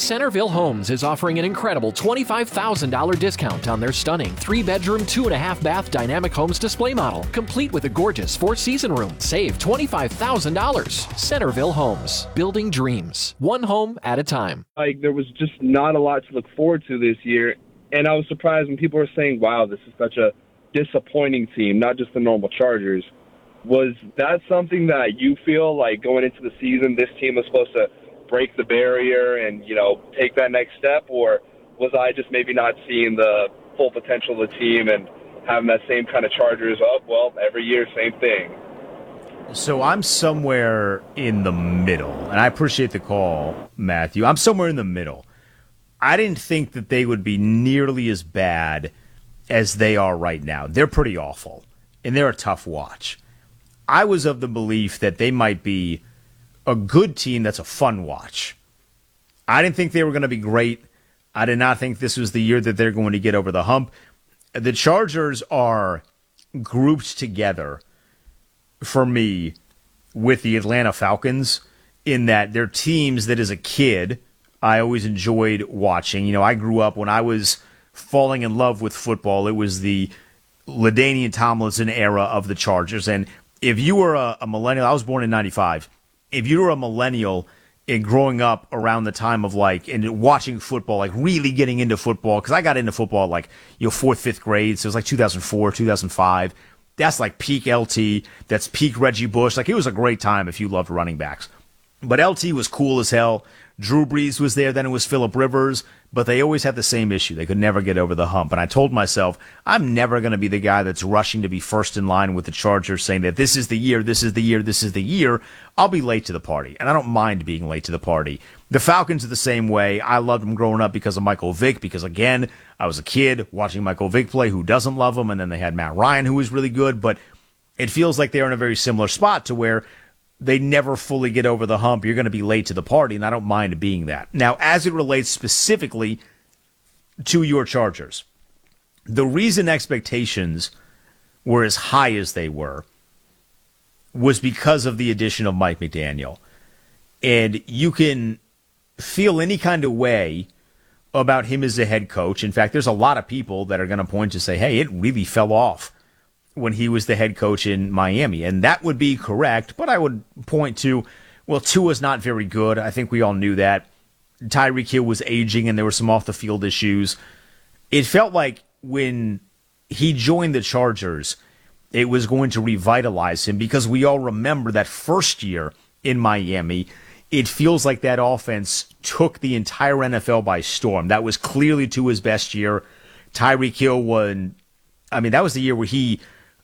Centerville Homes is offering an incredible $25,000 discount on their stunning 3-bedroom, 2.5-bath Dynamic Homes display model, complete with a gorgeous 4-season room. Save $25,000. Centerville Homes, building dreams, one home at a time. There was just not a lot to look forward to this year, and I was surprised when people were saying, wow, this is such a disappointing team, not just the normal Chargers. Was that something that you feel like going into the season, this team was supposed to break the barrier and, take that next step? Or was I just maybe not seeing the full potential of the team and having that same kind of Chargers every year, same thing? So I'm somewhere in the middle, and I appreciate the call, Matthew. I'm somewhere in the middle. I didn't think that they would be nearly as bad as they are right now. They're pretty awful, and they're a tough watch. I was of the belief that they might be a good team that's a fun watch. I didn't think they were going to be great. I did not think this was the year that they're going to get over the hump. The Chargers are grouped together, for me, with the Atlanta Falcons, in that they're teams that as a kid I always enjoyed watching. I grew up when I was falling in love with football. It was the LaDainian Tomlinson era of the Chargers, and if you were a millennial, I was born in 95. If you were a millennial and growing up around the time of and watching football, really getting into football, because I got into football 4th, 5th grade, so it was 2004, 2005. That's peak LT. That's peak Reggie Bush. It was a great time if you loved running backs. But LT was cool as hell. Drew Brees was there, then it was Phillip Rivers, but they always had the same issue. They could never get over the hump. And I told myself, I'm never going to be the guy that's rushing to be first in line with the Chargers, saying that this is the year, this is the year, this is the year. I'll be late to the party, and I don't mind being late to the party. The Falcons are the same way. I loved them growing up because of Michael Vick, because, again, I was a kid watching Michael Vick play. Who doesn't love him? And then they had Matt Ryan, who was really good, but it feels like they're in a very similar spot to where they never fully get over the hump. You're going to be late to the party, and I don't mind being that. Now, as it relates specifically to your Chargers, the reason expectations were as high as they were was because of the addition of Mike McDaniel. And you can feel any kind of way about him as a head coach. In fact, there's a lot of people that are going to point to say, hey, it really fell off when he was the head coach in Miami. And that would be correct, but I would point to, Tua's not very good. I think we all knew that. Tyreek Hill was aging, and there were some off-the-field issues. It felt like when he joined the Chargers, it was going to revitalize him, because we all remember that first year in Miami. It feels like that offense took the entire NFL by storm. That was clearly Tua's best year. Tyreek Hill that was the year where he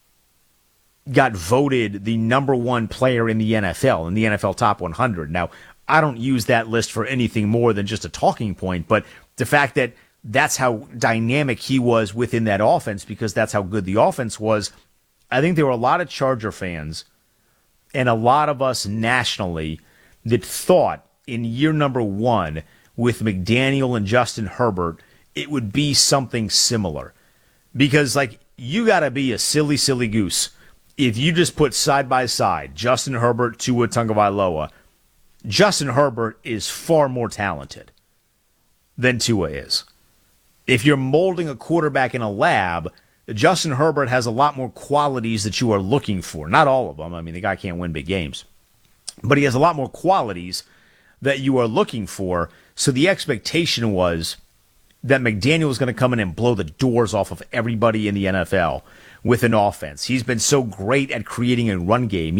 got voted the number one player in the NFL, in the NFL Top 100. Now, I don't use that list for anything more than just a talking point, but the fact that that's how dynamic he was within that offense, because that's how good the offense was, I think there were a lot of Charger fans and a lot of us nationally that thought in year number one with McDaniel and Justin Herbert, it would be something similar. Because, you got to be a silly, silly goose if you just put side by side Justin Herbert, Tua Tagovailoa. Justin Herbert is far more talented than Tua is. If you're molding a quarterback in a lab, Justin Herbert has a lot more qualities that you are looking for. Not all of them. The guy can't win big games. But he has a lot more qualities that you are looking for. So the expectation was that McDaniel was going to come in and blow the doors off of everybody in the NFL with an offense. He's been so great at creating a run game.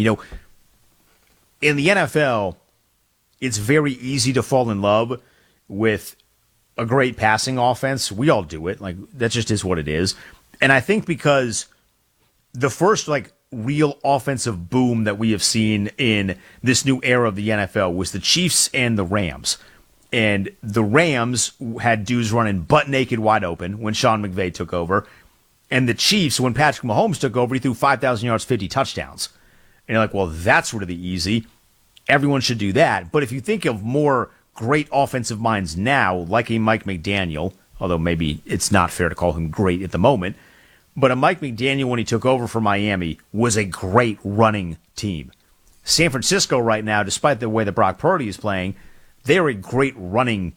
In the NFL, it's very easy to fall in love with a great passing offense. We all do it. That just is what it is. And I think because the first, real offensive boom that we have seen in this new era of the NFL was the Chiefs and the Rams. And the Rams had dudes running butt naked wide open when Sean McVay took over. And the Chiefs, when Patrick Mahomes took over, he threw 5,000 yards, 50 touchdowns. And you're like, well, that's really easy. Everyone should do that. But if you think of more great offensive minds now, like a Mike McDaniel, although maybe it's not fair to call him great at the moment, but a Mike McDaniel, when he took over for Miami, was a great running team. San Francisco right now, despite the way that Brock Purdy is playing, they're a great running